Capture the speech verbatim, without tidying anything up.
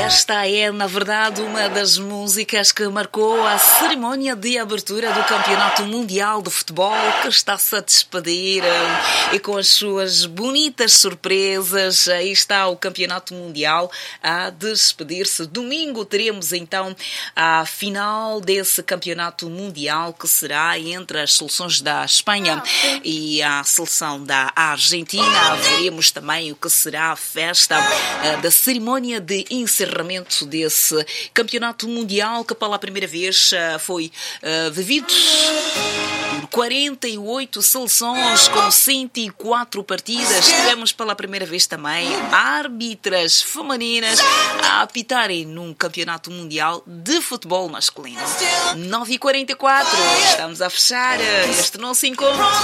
Esta é, na verdade, uma das músicas que marcou a cerimónia de abertura do Campeonato Mundial de Futebol, que está-se a despedir e com as suas bonitas surpresas. Aí está o Campeonato Mundial a despedir-se. Domingo teremos então a final desse Campeonato Mundial, que será entre as seleções da Espanha e a seleção da Argentina. Veremos também o que será a festa uh, da cerimónia de encerramento desse Campeonato Mundial, que pela primeira vez uh, foi uh, vivido por quarenta e oito seleções com cento e quatro partidas. Tivemos pela primeira vez também árbitras femininas a apitarem num Campeonato Mundial de Futebol masculino. nove e quarenta e quatro, estamos a fechar este nosso encontro.